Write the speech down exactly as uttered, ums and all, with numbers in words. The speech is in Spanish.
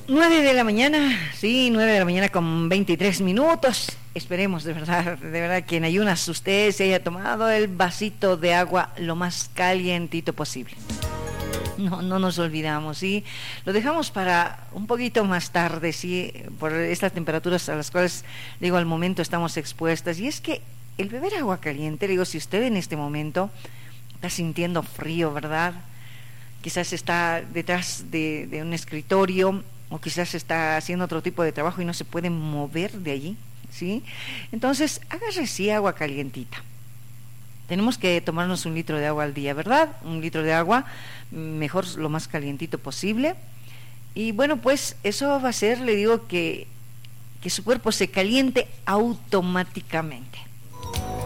Nueve de la mañana, sí, nueve de la mañana con veintitrés minutos. Esperemos, de verdad, de verdad, que en ayunas usted se haya tomado el vasito de agua lo más calientito posible. No, no nos olvidamos, ¿sí? Lo dejamos para un poquito más tarde, ¿sí? Por estas temperaturas a las cuales, digo, al momento estamos expuestas. Y es que el beber agua caliente, digo, si usted en este momento está sintiendo frío, ¿verdad? Quizás está detrás de, de un escritorio, o quizás está haciendo otro tipo de trabajo y no se puede mover de allí, ¿sí? Entonces, hágase sí agua calientita. Tenemos que tomarnos un litro de agua al día, ¿verdad? Un litro de agua, mejor lo más calientito posible. Y bueno, pues eso va a hacer, le digo, que, que su cuerpo se caliente automáticamente.